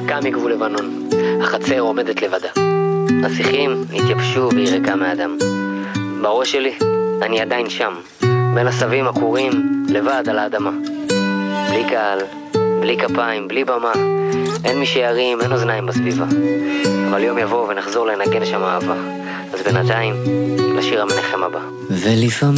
ריקה מגבול לבנון, החצר עומדת לבדה. השיחים התייבשו והיא ריקה מאדם. בראש שלי אני עדיין שם, בין הסבים הקורים, לבד על האדמה. בלי קהל, בלי כפיים, בלי במה, אין מי שירים, אין אוזניים בסביבה. אבל יום יבוא ונחזור לנגן שם אהבה. אז בינתיים, לשיר המנחם הבא. ולפעמים